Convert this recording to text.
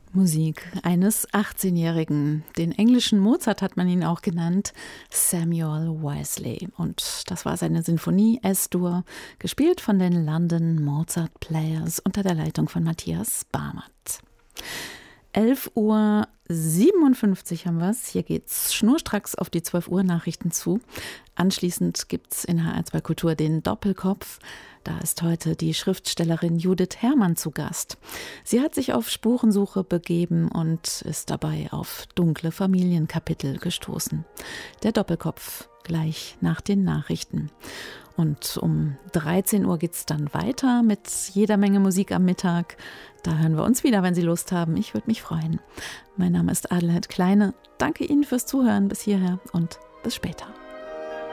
Musik eines 18-Jährigen. Den englischen Mozart hat man ihn auch genannt, Samuel Wesley. Und das war seine Sinfonie S-Dur, gespielt von den London Mozart Players unter der Leitung von Matthias Barmert. 11:57 Uhr haben wir es. Hier geht's schnurstracks auf die 12 Uhr Nachrichten zu. Anschließend gibt's in HR2 Kultur den Doppelkopf. Da ist heute die Schriftstellerin Judith Herrmann zu Gast. Sie hat sich auf Spurensuche begeben und ist dabei auf dunkle Familienkapitel gestoßen. Der Doppelkopf gleich nach den Nachrichten. Und um 13 Uhr geht's dann weiter mit jeder Menge Musik am Mittag. Da hören wir uns wieder, wenn Sie Lust haben. Ich würde mich freuen. Mein Name ist Adelheid Kleine. Danke Ihnen fürs Zuhören bis hierher und bis später.